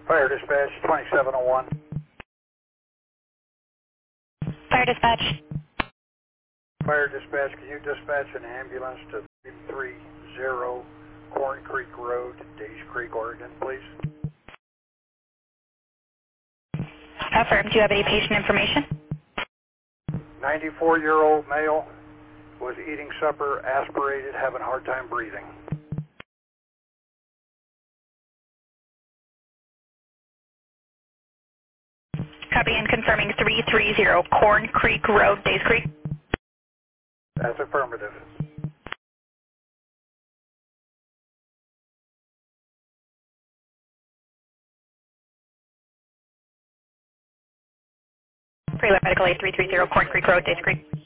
Fire dispatch 2701. Fire dispatch. Fire dispatch, can you dispatch an ambulance to 330 Corn Creek Road, Days Creek, Oregon, please? Affirm. Do you have any patient information? 94-year-old male was eating supper, aspirated, having a hard time breathing. Copy and confirming 330 Corn Creek Road, Days Creek. That's affirmative. Pre-Medical 8330 Corn Creek Road, Days Creek.